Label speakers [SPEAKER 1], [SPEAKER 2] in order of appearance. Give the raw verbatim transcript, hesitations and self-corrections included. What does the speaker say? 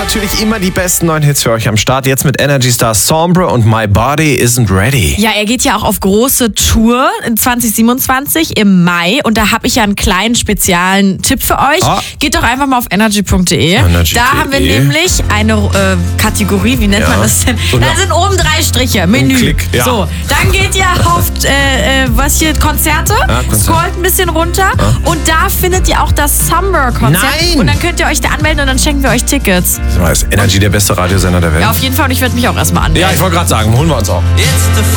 [SPEAKER 1] natürlich immer die besten neuen Hits für euch am Start. Jetzt mit Energy Star Sombre und My Body Isn't Ready.
[SPEAKER 2] Ja, er geht ja auch auf große Tour in zwanzig siebenundzwanzig im Mai. Und da habe ich ja einen kleinen speziellen Tipp für euch.
[SPEAKER 1] Ah.
[SPEAKER 2] Geht doch einfach mal auf energy punkt de.
[SPEAKER 1] Energy
[SPEAKER 2] Da haben wir nämlich eine äh, Kategorie, wie nennt
[SPEAKER 1] Ja.
[SPEAKER 2] man das denn?
[SPEAKER 1] Und
[SPEAKER 2] Da
[SPEAKER 1] ja.
[SPEAKER 2] sind oben drei Striche, Menü.
[SPEAKER 1] Klick, ja.
[SPEAKER 2] So, dann geht ihr auf äh, äh, was hier, Konzerte,
[SPEAKER 1] Ja, Konzert.
[SPEAKER 2] scrollt ein bisschen runter und da findet ihr auch das Summer-Konzert.
[SPEAKER 1] Nein!
[SPEAKER 2] Und dann könnt ihr euch da anmelden und dann schenken wir euch Tickets.
[SPEAKER 1] Ist Energy der beste Radiosender der Welt?
[SPEAKER 2] Ja, auf jeden Fall und ich werde mich auch erstmal anmelden.
[SPEAKER 1] Ja, ich wollte gerade sagen, holen wir uns auch.
[SPEAKER 3] It's the